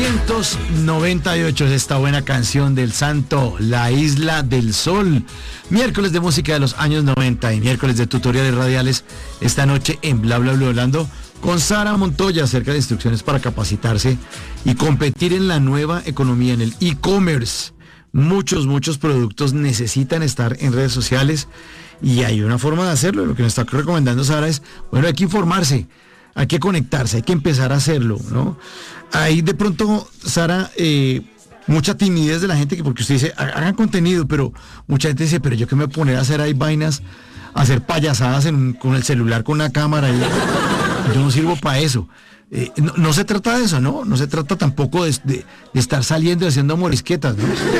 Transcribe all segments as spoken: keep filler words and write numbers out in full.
novecientos noventa y ocho es esta buena canción del Santo, La Isla del Sol. Miércoles de música de los años noventa y miércoles de tutoriales radiales esta noche en Bla Bla Bla hablando con Sara Montoya acerca de instrucciones para capacitarse y competir en la nueva economía, en el e-commerce. Muchos, muchos productos necesitan estar en redes sociales y hay una forma de hacerlo. Lo que nos está recomendando Sara es, bueno, hay que informarse, hay que conectarse, hay que empezar a hacerlo, ¿no? Hay de pronto, Sara, eh, mucha timidez de la gente, que porque usted dice, hagan contenido, pero mucha gente dice, pero yo qué me voy a poner a hacer ahí vainas, a hacer payasadas en, con el celular, con una cámara, y yo no sirvo para eso. Eh, no, no se trata de eso, ¿no? No se trata tampoco de, de, de estar saliendo y haciendo morisquetas, ¿no?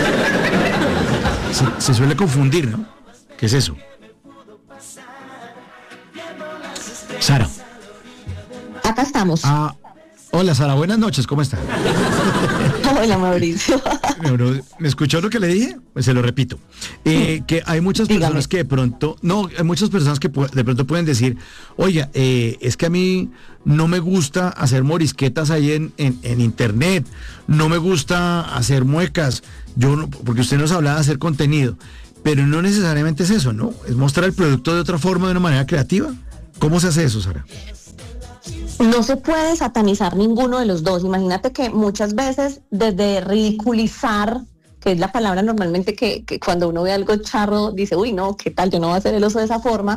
Se, se suele confundir, ¿no? ¿Qué es eso? Sara. Acá estamos. Ah, hola Sara, buenas noches, ¿cómo está? Hola Mauricio. ¿Me escuchó lo que le dije? Pues se lo repito. Eh, que hay muchas Dígame. personas que de pronto, no, hay muchas personas que de pronto pueden decir, oiga, eh, es que a mí no me gusta hacer morisquetas ahí en, en, en internet, no me gusta hacer muecas, yo no, porque usted nos hablaba de hacer contenido, pero no necesariamente es eso, ¿no? Es mostrar el producto de otra forma, de una manera creativa. ¿Cómo se hace eso, Sara? No se puede satanizar ninguno de los dos. Imagínate que muchas veces desde ridiculizar, que es la palabra normalmente que, que cuando uno ve algo charro dice, uy, no, ¿qué tal? Yo no voy a hacer el oso de esa forma.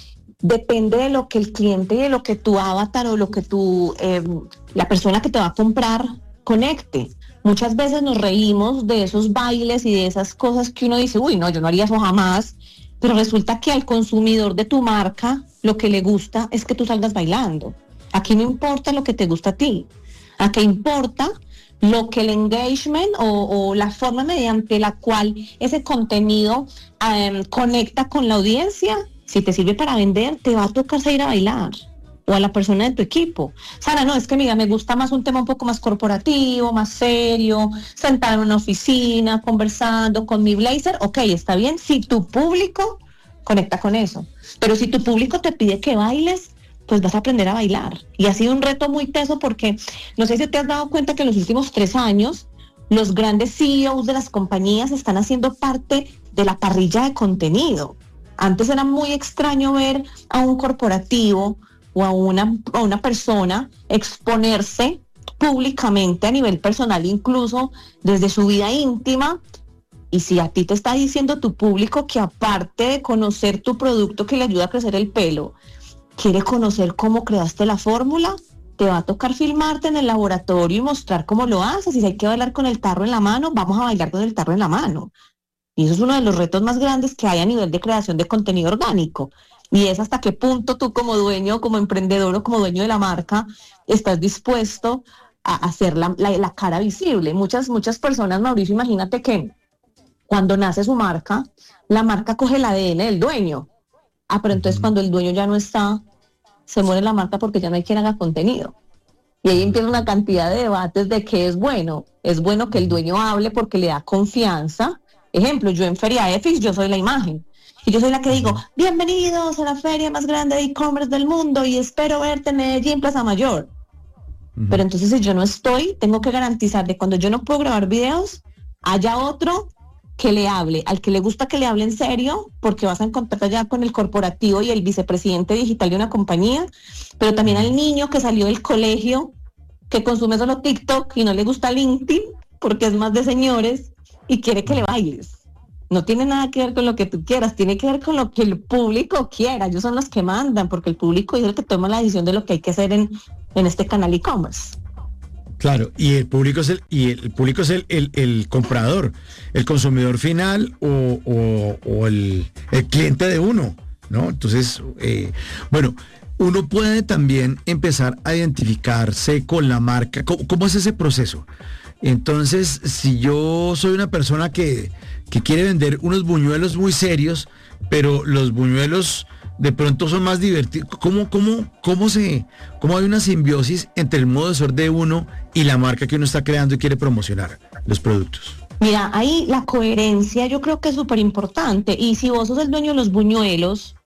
Depende de lo que el cliente y de lo que tu avatar o lo que tu, eh, la persona que te va a comprar conecte. Muchas veces nos reímos de esos bailes y de esas cosas que uno dice, uy, no, yo no haría eso jamás. Pero resulta que al consumidor de tu marca lo que le gusta es que tú salgas bailando. Aquí no importa lo que te gusta a ti. Aquí importa lo que el engagement o, o la forma mediante la cual ese contenido um, conecta con la audiencia. Si te sirve para vender, te va a tocar salir a bailar. O a la persona de tu equipo. Sara, no, es que mira, me gusta más un tema un poco más corporativo, más serio, sentada en una oficina, conversando con mi blazer. Ok, está bien, si tu público conecta con eso. Pero si tu público te pide que bailes, pues vas a aprender a bailar. Y ha sido un reto muy teso porque no sé si te has dado cuenta que en los últimos tres años los grandes C E Os de las compañías están haciendo parte de la parrilla de contenido. Antes era muy extraño ver a un corporativo o a una, a una persona exponerse públicamente a nivel personal, incluso desde su vida íntima. Y si a ti te está diciendo tu público que aparte de conocer tu producto que le ayuda a crecer el pelo, quiere conocer cómo creaste la fórmula, te va a tocar filmarte en el laboratorio y mostrar cómo lo haces. Y si hay que bailar con el tarro en la mano, vamos a bailar con el tarro en la mano. Y eso es uno de los retos más grandes que hay a nivel de creación de contenido orgánico. Y es hasta qué punto tú como dueño, como emprendedor o como dueño de la marca, estás dispuesto a hacer la, la, la cara visible. Muchas, muchas personas, Mauricio, imagínate que cuando nace su marca, la marca coge el A D N del dueño. Ah, pero entonces cuando el dueño ya no está, se muere la marca porque ya no hay quien haga contenido. Y ahí empieza una cantidad de debates de qué es bueno. Es bueno que el dueño hable porque le da confianza. Ejemplo, yo en Feria E F I X, yo soy la imagen. Y yo soy la que digo, bienvenidos a la feria más grande de e-commerce del mundo y espero verte en Medellín, Plaza Mayor. Uh-huh. Pero entonces si yo no estoy, tengo que garantizar que cuando yo no puedo grabar videos, haya otro que le hable, al que le gusta que le hable en serio, porque vas a encontrar ya con el corporativo y el vicepresidente digital de una compañía, pero también al niño que salió del colegio, que consume solo TikTok y no le gusta LinkedIn, porque es más de señores y quiere que le bailes. No tiene nada que ver con lo que tú quieras, tiene que ver con lo que el público quiera. Ellos son los que mandan, porque el público es el que toma la decisión de lo que hay que hacer en, en este canal e-commerce. Claro, y el público es el, y el público es el, el, el comprador, el consumidor final o, o, o el, el cliente de uno, ¿no? Entonces, eh, bueno, uno puede también empezar a identificarse con la marca. ¿Cómo, cómo es ese proceso? Entonces, si yo soy una persona que, que quiere vender unos buñuelos muy serios, pero los buñuelos de pronto son más divertidos, ¿cómo, cómo, cómo, se, cómo hay una simbiosis entre el modo de ser de uno y la marca que uno está creando y quiere promocionar los productos? Mira, ahí la coherencia yo creo que es súper importante. Y si vos sos el dueño de los buñuelos,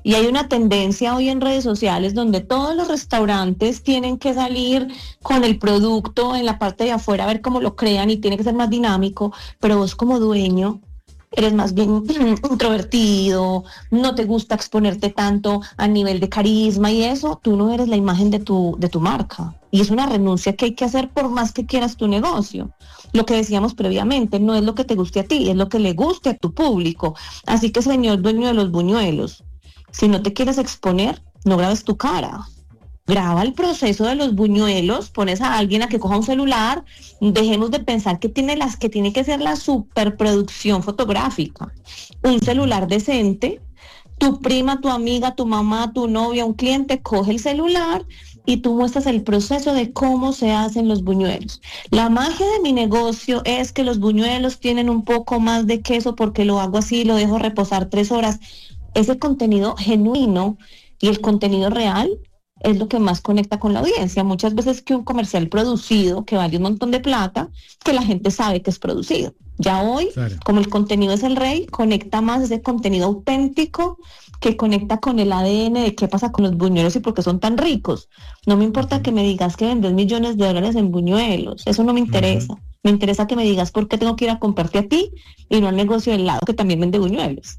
Y hay una tendencia hoy en redes sociales donde todos los restaurantes tienen que salir con el producto en la parte de afuera, a ver cómo lo crean y tiene que ser más dinámico, pero vos como dueño eres más bien introvertido, no te gusta exponerte tanto a nivel de carisma y eso, tú no eres la imagen de tu, de tu marca. Y es una renuncia que hay que hacer por más que quieras tu negocio. Lo que decíamos previamente, no es lo que te guste a ti, es lo que le guste a tu público. Así que, señor dueño de los buñuelos, si no te quieres exponer, no grabes tu cara. Graba el proceso de los buñuelos, pones a alguien a que coja un celular, dejemos de pensar que tiene las que tiene que ser la superproducción fotográfica. Un celular decente, tu prima, tu amiga, tu mamá, tu novia, un cliente coge el celular y tú muestras el proceso de cómo se hacen los buñuelos. La magia de mi negocio es que los buñuelos tienen un poco más de queso porque lo hago así, lo dejo reposar tres horas. Ese contenido genuino y el contenido real es lo que más conecta con la audiencia. Muchas veces que un comercial producido, que vale un montón de plata, que la gente sabe que es producido. Ya hoy, claro, como el contenido es el rey, conecta más ese contenido auténtico que conecta con el A D N de qué pasa con los buñuelos y por qué son tan ricos. No me importa uh-huh. que me digas que vendes millones de dólares en buñuelos, eso no me interesa. Uh-huh. Me interesa que me digas por qué tengo que ir a comprarte a ti y no al negocio del lado que también vende buñuelos.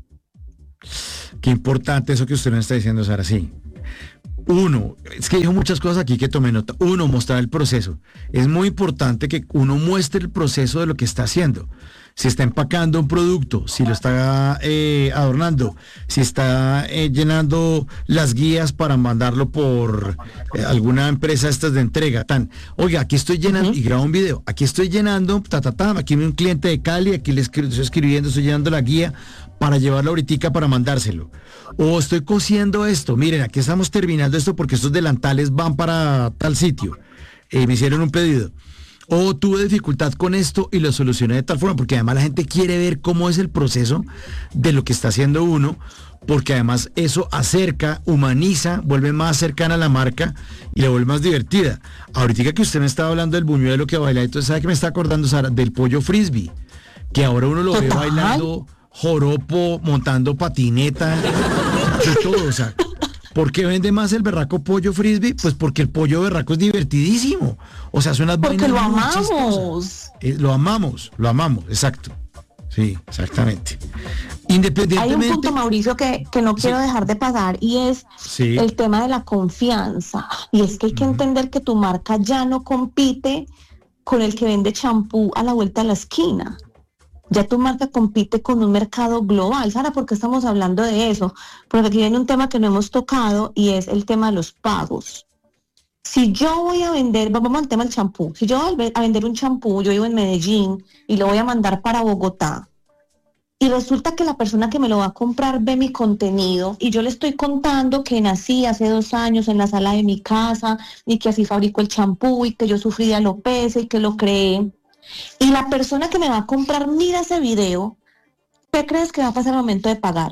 Qué importante eso que usted nos está diciendo, Sara, sí. Uno, es que dijo muchas cosas aquí que tomé nota. Uno, mostrar el proceso. Es muy importante que uno muestre el proceso de lo que está haciendo. Si está empacando un producto, si lo está eh, adornando, si está eh, llenando las guías para mandarlo por eh, alguna empresa estas de entrega, tan, oiga, aquí estoy llenando, uh-huh. y grabo un video, aquí estoy llenando, ta, ta, ta, aquí viene un cliente de Cali, aquí le escri- estoy escribiendo, estoy llenando la guía para llevarlo ahorita para mandárselo. O estoy cosiendo esto, miren, aquí estamos terminando esto porque estos delantales van para tal sitio. Eh, me hicieron un pedido. O tuve dificultad con esto y lo solucioné de tal forma, porque además la gente quiere ver cómo es el proceso de lo que está haciendo uno, porque además eso acerca, humaniza, vuelve más cercana a la marca y la vuelve más divertida. Ahorita que usted me estaba hablando del buñuelo que baila, entonces ¿sabe qué me está acordando, Sara? Del pollo frisbee, que ahora uno lo ve bailando joropo, montando patineta, de todo, o sea, ¿por qué vende más el berraco pollo frisbee? Pues porque el pollo berraco es divertidísimo. O sea, son unas porque lo amamos. Eh, lo amamos, lo amamos, exacto. Sí, exactamente. Independientemente. Hay un punto, Mauricio, que, que no quiero sí. dejar de pasar y es sí. el tema de la confianza. Y es que hay que uh-huh. entender que tu marca ya no compite con el que vende champú a la vuelta de la esquina. Ya tu marca compite con un mercado global. Sara, ¿por qué estamos hablando de eso? Porque aquí viene un tema que no hemos tocado y es el tema de los pagos. Si yo voy a vender, vamos al tema del champú, si yo voy a vender un champú, yo vivo en Medellín y lo voy a mandar para Bogotá, y resulta que la persona que me lo va a comprar ve mi contenido y yo le estoy contando que nací hace dos años en la sala de mi casa y que así fabrico el champú y que yo sufrí de alopecia y que lo creé, y la persona que me va a comprar mira ese video, ¿qué crees que va a pasar al momento de pagar?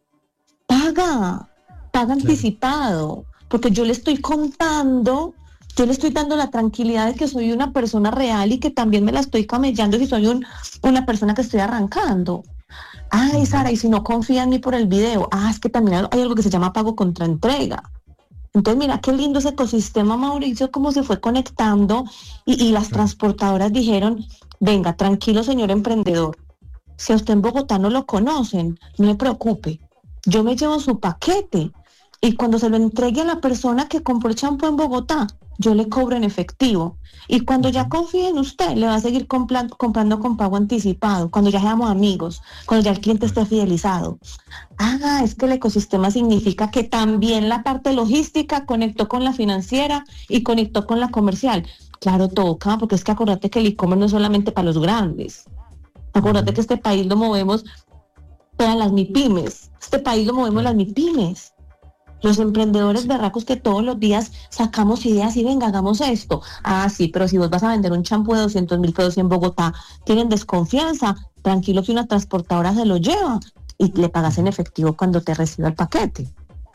Paga, paga anticipado, porque yo le estoy contando, yo le estoy dando la tranquilidad de que soy una persona real y que también me la estoy camellando si soy un, una persona que estoy arrancando. Ay, Sara, y si no confía en mí por el video, ah, es que también hay algo que se llama pago contra entrega. Entonces, mira qué lindo ese ecosistema, Mauricio, cómo se fue conectando y, y las transportadoras dijeron, venga, tranquilo, señor emprendedor, si a usted en Bogotá no lo conocen, no se preocupe, yo me llevo su paquete y cuando se lo entregue a la persona que compró el champú en Bogotá, yo le cobro en efectivo. Y cuando ya confíe en usted, le va a seguir compla- comprando con pago anticipado, cuando ya seamos amigos, cuando ya el cliente esté fidelizado. Ah, es que el ecosistema significa que también la parte logística conectó con la financiera y conectó con la comercial. Claro, toca, porque es que acordate que el e-commerce no es solamente para los grandes. Acordate que este país lo movemos para las MIPYMES. Este país lo movemos las MIPYMES. Los emprendedores berracos que todos los días sacamos ideas y venga, hagamos esto. Ah, sí, pero si vos vas a vender un champú de doscientos mil pesos en Bogotá, tienen desconfianza, tranquilo que una transportadora se lo lleva y le pagas en efectivo cuando te reciba el paquete.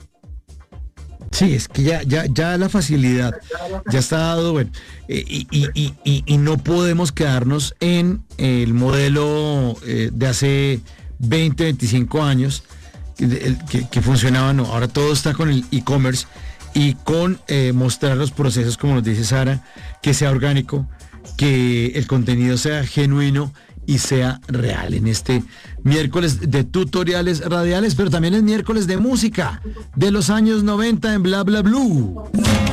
Sí, es que ya, ya, ya la facilidad ya está dado, bueno, eh, y, y, y, y no podemos quedarnos en el modelo eh, de hace veinte, veinticinco años, que, que, que funcionaba, no, ahora todo está con el e-commerce y con eh, mostrar los procesos, como nos dice Sara, que sea orgánico, que el contenido sea genuino y sea real. En este miércoles de tutoriales radiales, pero también es miércoles de música de los años noventa en Bla Bla Blue.